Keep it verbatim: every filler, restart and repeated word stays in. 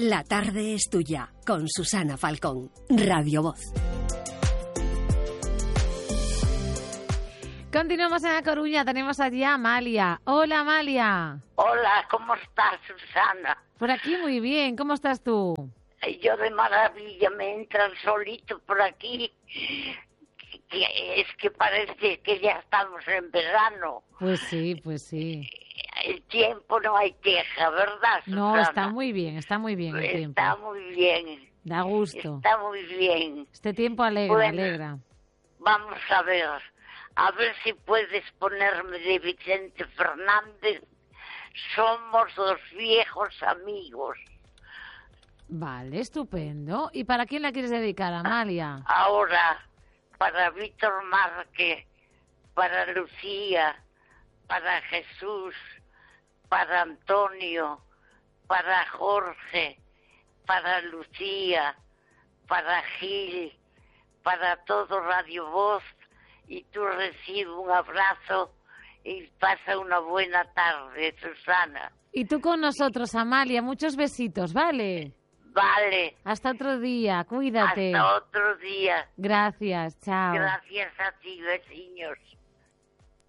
La tarde es tuya, con Susana Falcón, Radio Voz. Continuamos en La Coruña, tenemos allí a Amalia. Hola, Amalia. Hola, ¿cómo estás, Susana? Por aquí muy bien, ¿cómo estás tú? Yo de maravilla, me entra el solito por aquí, que es que parece que ya estamos en verano. Pues sí, pues sí. El tiempo no hay queja, ¿verdad, Susana? No, está muy bien, está muy bien el tiempo. Está muy bien. Da gusto. Está muy bien. Este tiempo alegra, bueno, alegra. Vamos a ver, a ver si puedes ponerme de Vicente Fernández. Somos dos viejos amigos. Vale, estupendo. ¿Y para quién la quieres dedicar, Amalia? Ahora, para Víctor Márquez, para Lucía, para Jesús, para Antonio, para Jorge, para Lucía, para Gil, para todo Radio Voz, y tú recibe un abrazo y pasa una buena tarde, Susana. Y tú con nosotros, Amalia, muchos besitos, ¿vale? Vale. Hasta otro día, cuídate. Hasta otro día. Gracias, chao. Gracias a ti, vecinos.